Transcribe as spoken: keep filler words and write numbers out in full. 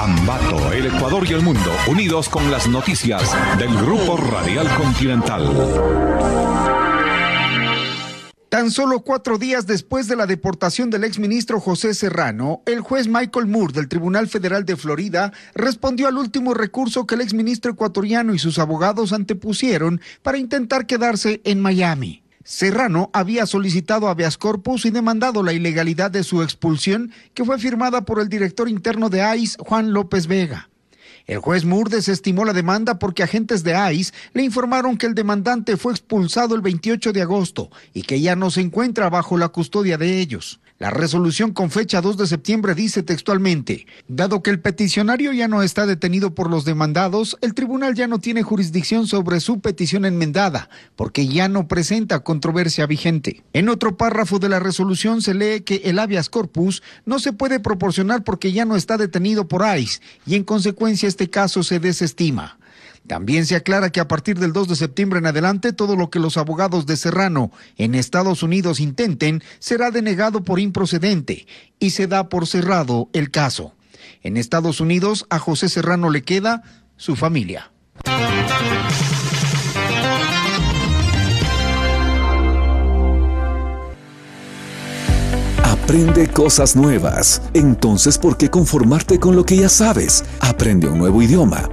Ambato, el Ecuador y el mundo, unidos con las noticias del Grupo Radial Continental. Tan solo cuatro días después de la deportación del exministro José Serrano, el juez Michael Moore del Tribunal Federal de Florida respondió al último recurso que el exministro ecuatoriano y sus abogados antepusieron para intentar quedarse en Miami. Serrano había solicitado habeas corpus y demandado la ilegalidad de su expulsión, que fue firmada por el director interno de I C E, Juan López Vega. El juez Moore desestimó la demanda porque agentes de I C E le informaron que el demandante fue expulsado el veintiocho de agosto y que ya no se encuentra bajo la custodia de ellos. La resolución con fecha dos de septiembre dice textualmente: dado que el peticionario ya no está detenido por los demandados, el tribunal ya no tiene jurisdicción sobre su petición enmendada, porque ya no presenta controversia vigente. En otro párrafo de la resolución se lee que el habeas corpus no se puede proporcionar porque ya no está detenido por I C E y en consecuencia este caso se desestima. También se aclara que a partir del dos de septiembre en adelante, todo lo que los abogados de Serrano en Estados Unidos intenten será denegado por improcedente y se da por cerrado el caso. En Estados Unidos, a José Serrano le queda su familia. Aprende cosas nuevas. Entonces, ¿por qué conformarte con lo que ya sabes? Aprende un nuevo idioma.